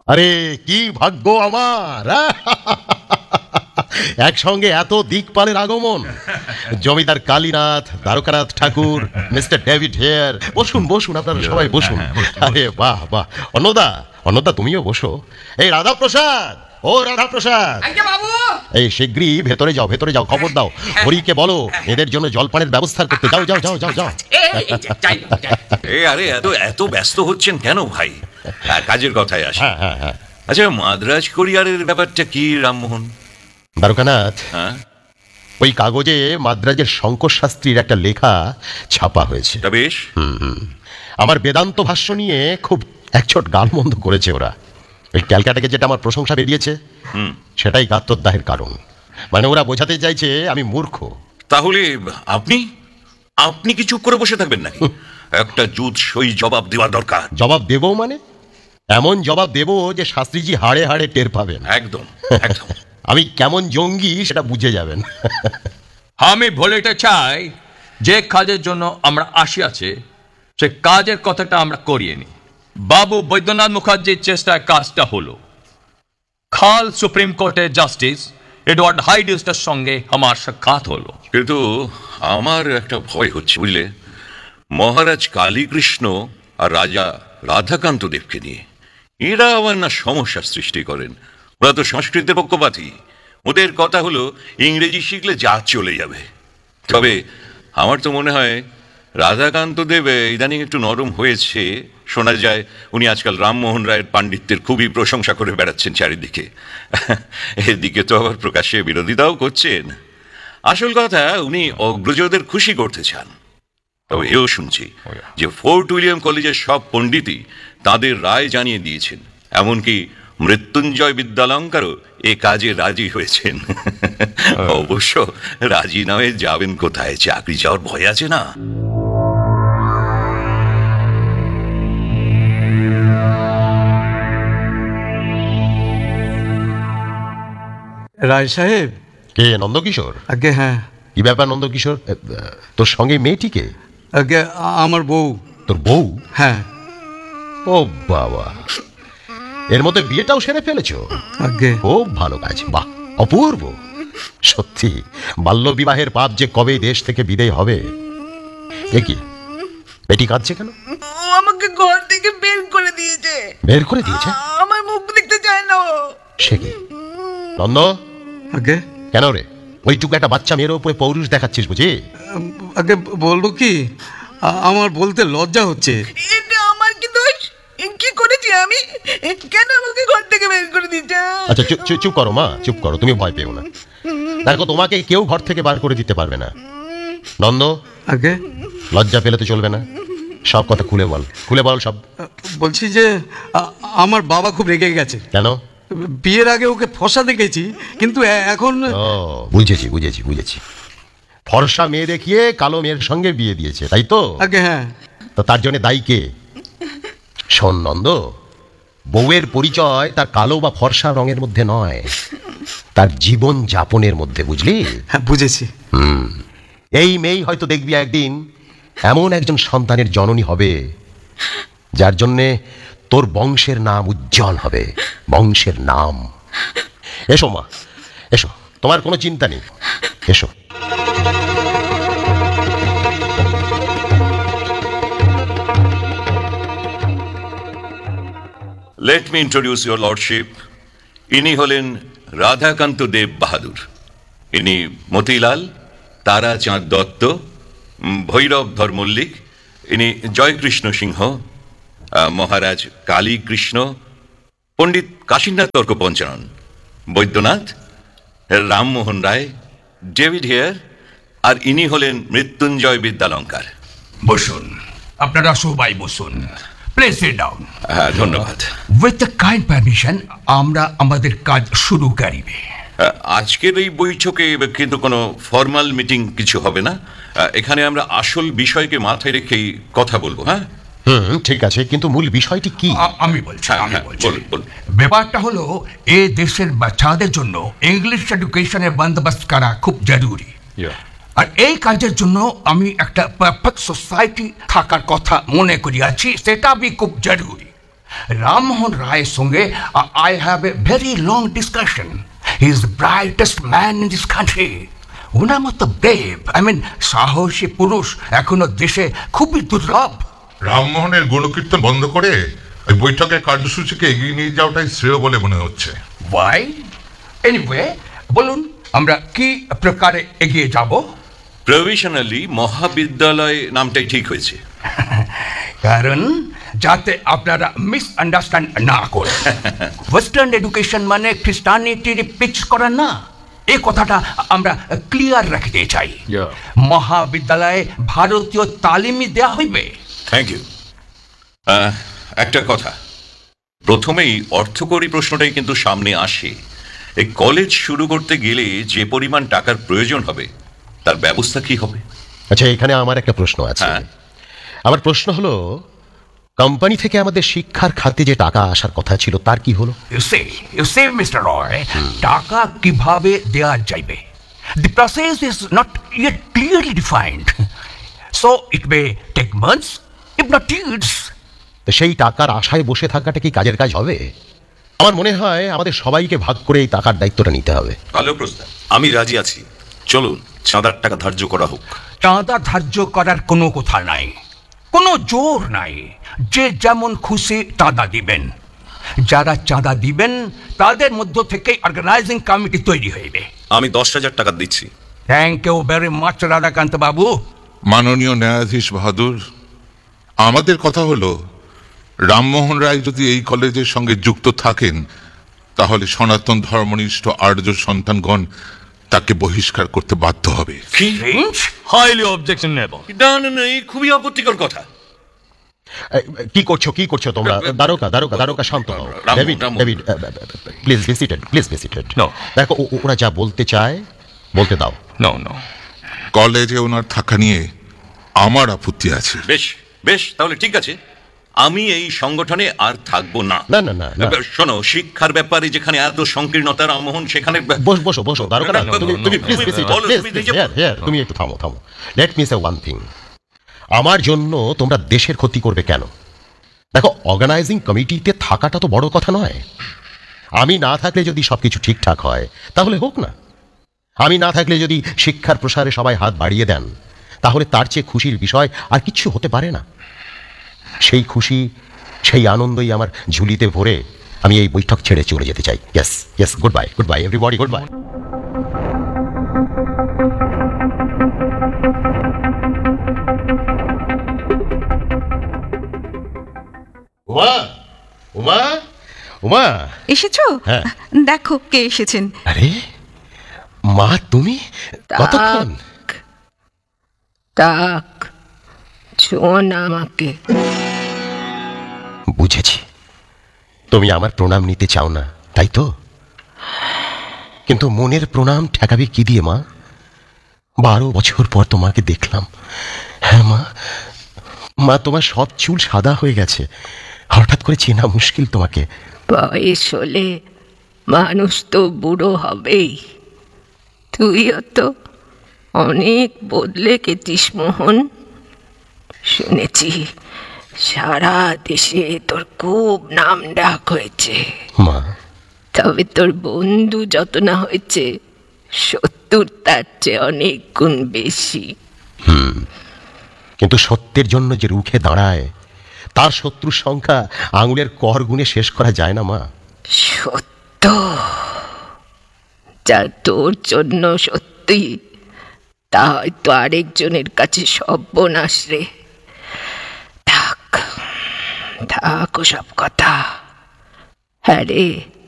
আরে কি ভাগ্য আমার! একসঙ্গে এত দিকপালের আগমন। জমিদার কালীনাথ, দ্বারকানাথ ঠাকুর, মিস্টার ডেভিড হেয়ার। বসুন বসুন, আপনারা সবাই বসুন। আরে বাহ বাহ। অন্নদা তুমিও বসো। এই রাধাপ্রসাদ, ও রাধাপ্রসাদ, এই শীঘ্রই ভেতরে যাও, খবর দাও হরিকে বলো এদের জন্য জলপানের ব্যবস্থা করতে। যাও। আরে এত ব্যস্ত হচ্ছেন কেন ভাই? কাজের কথায় আসি। হ্যাঁ। আচ্ছা, মাদ্রাজ কোরিয়ারের ব্যাপারটা কি রামমোহন? দ্বারকানাথ, হ্যাঁ, ওই কাগজে মাদ্রাজের শঙ্কর শাস্ত্রীর একটা লেখা ছাপা হয়েছে। বেশ। আমার বেদান্ত ভাষ্য নিয়ে খুব একচোট গালমন্দ করেছে ওরা। ওই ক্যালকাটাকে যেটা আমার প্রশংসা বেরিয়েছে, সেটাই গাত্রদাহের কারণ। মানে ওরা বোঝাতে চাইছে আমি মূর্খ। তাহলে আপনি কি চুপ করে বসে থাকবেন নাকি? একটা জুৎসই জবাব দেওয়া দরকার। জবাব দেবো মানে এমন জবাব দেবো যে শাস্ত্রীজি হাড়ে হাড়ে টের পাবেন। একদম। আমি কেমন জঙ্গি সেটা বুঝে যাবেন। আমি বলতে চাই, যে কাজের জন্য আমরা আসিয়াছি সে কাজের কথাটা আমরা করিয়ে নি। বাবু বৈদ্যনাথ মুখার্জির চেষ্টায় কাজটা হলো। খাল সুপ্রিম কোর্টের জাস্টিস এডওয়ার্ড হাইডিস্টের সঙ্গে আমার সাক্ষাৎ হলো। কিন্তু আমার একটা ভয় হচ্ছে, বুঝলে, মহারাজ কালীকৃষ্ণ আর রাজা রাধাকান্ত দেবকে নিয়ে এরা আবার না সমস্যার সৃষ্টি করেন। ওরা তো সংস্কৃতের পক্ষপাতী। ওদের কথা হলো ইংরেজি শিখলে জাত চলে যাবে। তবে আমার তো মনে হয় রাধাকান্ত দেব ইদানিং একটু নরম হয়েছে। শোনা যায় উনি আজকাল রামমোহন রায়ের পাণ্ডিত্যের খুবই প্রশংসা করে বেড়াচ্ছেন চারিদিকে। এদিকে তো আবার প্রকাশ্যে বিরোধিতাও করছেন। আসল কথা, উনি অগ্রজদের খুশি করতে চান। তবে এও শুনছি যে ফোর্ট উইলিয়াম কলেজের সব পণ্ডিতই তাদের রায় জানিয়ে দিয়েছেন। এমনকি মৃত্যুঞ্জয় বিদ্যালঙ্কারও এ কাজে রাজি হয়েছেন। অবশ্য রাজি নয় যাবেন কোথায়? চাকরি যাওয়ার ভয় আছে না? রায় সাহেব। কে? নন্দকিশোর? আগে হ্যাঁ। কি ব্যাপার নন্দকিশোর? তোর সঙ্গে মেয়েটিকে? আগে আমার বউ। তোর বউ? হ্যাঁ। ও বাবা, এর মধ্যে বিয়েটাও সেরে ফেলেছো? আগে খুব ভালো কাজ। বাহ, অপূর্ব। সত্যি বাল্য বিবাহের পাপ যে কবে দেশ থেকে বিদায় হবে। এ কি, বেটি কাঁদছে কেন? ও আমাকে ঘর থেকে বের করে দিয়েছে। বের করে দিয়েছে? আমার মুখ দেখতে চায় না ও। সে কি নন্দ? আগে কেন রে ওইটুকু একটা বাচ্চা মেয়ের উপরে পৌরুষ দেখাচ্ছিস বুঝি? আগে বলবো কি, আমার বলতে লজ্জা হচ্ছে। এটা আমার কি দোষ? কি করেছি আমি? কেন আমাকে ঘর থেকে বের করে দিয়েছে? আচ্ছা চুপ করো মা, চুপ করো, তুমি ভয় পেও না। দেখো, তোমাকে কেউ ঘর থেকে বার করে দিতে পারবে না। নন্দ, আগে লজ্জা পেলে তো চলবে না। সব কথা খুলে বল সব। বলছি যে আমার বাবা খুব রেগে গেছে। কেন? বিয়ের আগে ওকে ফসা দেখেছি, কিন্তু এখন বুঝেছি। ফর্সা মেয়ে দেখিয়ে কালো মেয়ের সঙ্গে বিয়ে দিয়েছে, তাই তো? আগে হ্যাঁ। তো তার জন্য দায়ী কে? শোন নন্দ, বউয়ের পরিচয় তার কালো বা ফর্সা রঙের মধ্যে নয়, তার জীবন যাপনের মধ্যে, বুঝলি? হ্যাঁ, বুঝেছি। এই মেয়ে হয়তো দেখবি একদিন এমন একজন সন্তানের জননী হবে যার জন্যে তোর বংশের নাম উজ্জ্বল হবে। বংশের নাম। এসো মা, এসো, তোমার কোনো চিন্তা নেই, এসো। Let me introduce your lordship. ইনি হলেন রাধাকান্ত দেব বাহাদুর। ইনি মতিলাল, তারাচাঁদ দত্ত, ভৈরব ধর মল্লিক। ইনি জয়কৃষ্ণ সিংহ, মহারাজ কালীকৃষ্ণ, পণ্ডিত কাশীনাথ তর্ক পঞ্চানন, বৈদ্যনাথ, রামমোহন রায়, ডেভিড হেয়ার, আর ইনি হলেন মৃত্যুঞ্জয় বিদ্যালঙ্কার। বসুন, আপনারা সবাই বসুন। Please sit down. হ্যাঁ, ধন্যবাদ। উইথ দ্য কাইন্ড পারমিশন, আমরা আমাদের কাজ শুরু করিবে। আজকের এই বৈঠকে কিন্তু কোনো ফর্মাল মিটিং কিছু হবে না। এখানে আমরা আসল বিষয়কে মাথায় রেখেই কথা বলবো। হ্যাঁ, ঠিক আছে, কিন্তু মূল বিষয়টি কি? আমি বলছি। বলুন। ব্যাপারটা হলো, এই দেশের বাচ্চাদের জন্য ইংলিশ এডুকেশনের বন্দোবস্ত করা খুব জরুরি। আর এই কাজের জন্য আমি একটা পারফেক্ট সোসাইটি থাকার কথা মনে করিয়াছি, সেটা আমি খুব জরুরি। রামমোহন রায়ের সঙ্গে I have a very long discussion. He is the brightest man in this country. ওনার মতো ব্রেভ, সাহসী পুরুষ এখনো দেশে খুবই দুর্লভ। রামমোহনের গুণকীর্তন বন্ধ করে ওই বৈঠকের কার্যসূচিকে এগিয়ে নিয়ে যাওয়াটাই শ্রেয় বলে মনে হচ্ছে। ওয়াই? এনিওয়ে, বলুন আমরা কি প্রকারে এগিয়ে যাব? প্রভিশনালি মহাবিদ্যালয় নামটাই ঠিক হয়েছে। কারণ যাতে আপনারা মিসআন্ডারস্ট্যান্ড না করেন, ওয়েস্টার্ন এডুকেশন মানে খ্রিস্টানিটির পিচ করা না, এই কথাটা আমরা ক্লিয়ার রাখতে চাই। মহাবিদ্যালয়ে ভারতীয় তালিমই দেওয়া হইবে। Thank you. একটা কথা, প্রথমেই অর্থকরী প্রশ্নটাই কিন্তু সামনে আসে। এই কলেজ শুরু করতে গেলে যে পরিমাণ টাকার প্রয়োজন হবে তার ব্যবস্থা কি হবে? আচ্ছা, এখানে আমার একটা প্রশ্ন আছে। আমার প্রশ্ন হলো, কোম্পানি থেকে আমাদের শিক্ষার খাতে যে টাকা আসার কথা ছিল তার কি হলো? You see, Mr. Roy, টাকা কিভাবে দেওয়া যাইবে? The process is not yet clearly defined. So it may take months, if not years. তো সেই টাকার আশায় বসে থাকাটা কি কাজের কাজ হবে? আমার মনে হয় আমাদের সবাইকে ভাগ করে এই টাকার দায়িত্বটা নিতে হবে। ভালো প্রস্তাব। আমি রাজি আছি, চলুন চাঁদার টাকা ধার্য করা হোক। চাঁদা ধার্য করার কোনো কথা নাই, কোনো জোর নাই। যে যেমন খুশি চাঁদা দিবেন। যারা চাঁদা দিবেন তাদের মধ্য থেকে অর্গানাইজিং কমিটি তৈরি হইবে। আমি 10,000 টাকা দিচ্ছি। Thank you very much Radhakanta বাবু। মাননীয় ন্যায়াধীশ বাহাদুর, আমাদের কথা হলো, রামমোহন রায় যদি এই কলেজের সঙ্গে যুক্ত থাকেন তাহলে সনাতন ধর্মনিষ্ঠ আর্য সন্তানগণ তাকে বহিষ্কার করতে বাধ্য হবে। Highly objectionable. না, এই খুবই আপত্তিকর কথা। কি করছো তোমরা? দারোগা শান্ত হও। David, please be seated. No. দেখো, ওরা যা বলতে চায় বলতে দাও। নো। কলেজে ওনার থাকা নিয়ে আমার আপত্তি আছে। বেশ, তাহলে ঠিক আছে, আমি এই সংগঠনে আর থাকবো না। না। শোনো, শিক্ষার ব্যাপারে যেখানে এত সংকীর্ণতা, রামমোহন সেখানে বসো দারোগা, তুমি প্লিজ তুমি একটু থামো। লেট মি সে ওয়ান থিং। আমার জন্য তোমরা দেশের ক্ষতি করবে কেন? দেখো, অর্গানাইজিং কমিটিতে থাকাটা তো বড় কথা নয়। আমি না থাকলে যদি সবকিছু ঠিকঠাক হয় তাহলে হোক না। আমি না থাকলে যদি শিক্ষার প্রসারে সবাই হাত বাড়িয়ে দেন তাহলে তার চেয়ে খুশির বিষয় আর কিচ্ছু হতে পারে না। সেই খুশি, সেই আনন্দই আমার ঝুলিতে ভরে আমি এই বৈঠক ছেড়ে চলে যেতে চাই। Yes, good bye everybody, good bye. Uma এসেছো? হ্যাঁ। দেখো কে এসেছেন। আরে মা, তুমি কতক্ষণ? তাক শোন আমাকে। বুঝেছি, তুমি আমার প্রণাম নিতে চাও না, তাই তো? কিন্তু মনের প্রণাম ঠেকাবে কি দিয়ে মা? 12 বছর পর তোমাকে দেখলাম। হ্যাঁ মা, তোমার সব চুল সাদা হয়ে গেছে। হঠাৎ করে চেনা মুশকিল তোমাকে। বয়স হলে মানুষ তো বুড়ো হবেই। তুইও তো অনেক বদলে গেছিস মোহন। শুনেছি সারা দেশে তোর খুব নাম ডাক হয়েছে। মা, তবে তোর বন্ধু যত না হয়েছে, শত্রুর তার চেয়ে অনেক গুণ বেশি। কিন্তু সত্যের জন্য যে রুখে দাঁড়ায় তার শত্রুর সংখ্যা আঙুলের কর গুণে শেষ করা যায় না মা। সত্য যা তোর জন্য সত্যি, তা হয়তো আরেকজনের কাছে সর্বনাশ রে। থাক ওসব কথা। হ্যাঁ রে,